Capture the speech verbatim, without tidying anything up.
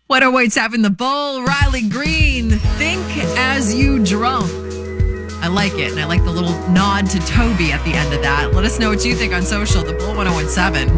What a wait seven, the Bull, Riley Green. Think as you drunk. I like it, and I like the little nod to Toby at the end of that. Let us know what you think on social, the Bull ten seventeen.